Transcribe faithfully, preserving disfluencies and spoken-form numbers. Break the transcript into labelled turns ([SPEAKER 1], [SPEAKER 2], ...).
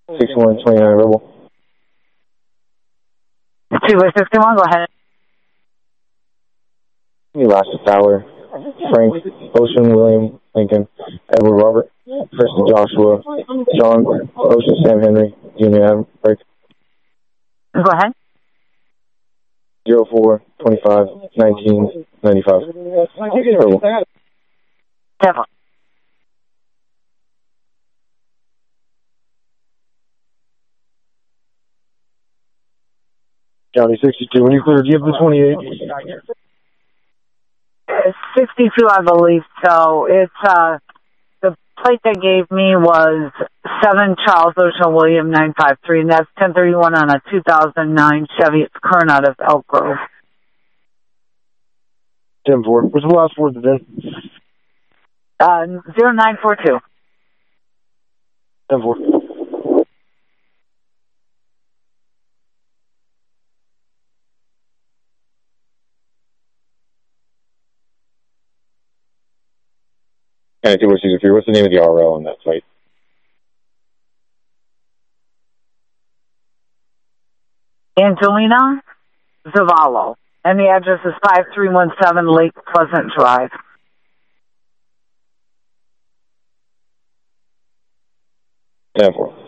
[SPEAKER 1] six one two nine Rebel.
[SPEAKER 2] two by sixty-one, go ahead.
[SPEAKER 1] Last Fowler, Frank, Ocean, William, Lincoln, Edward, Robert, Preston, Joshua, John, Ocean, Sam, Henry, Junior, Adam, Break.
[SPEAKER 2] Go ahead.
[SPEAKER 1] zero four twenty-five nineteen ninety-five. Rebel.
[SPEAKER 2] Devil.
[SPEAKER 1] County sixty-two, when you clear, do you have the twenty-eight?
[SPEAKER 2] It's sixty-two, I believe, so it's, uh, the plate they gave me was seven Charles Ocean William nine five three, and that's ten thirty-one on a two thousand nine Chevy. It's current out of Elk Grove.
[SPEAKER 1] ten four. What's the last word then?
[SPEAKER 2] Uh, zero nine four two.
[SPEAKER 1] ten four. County two, what's the name of the R L on that site?
[SPEAKER 2] Angelina Zavallo. And the address is five three one seven Lake Pleasant Drive.
[SPEAKER 1] ten four.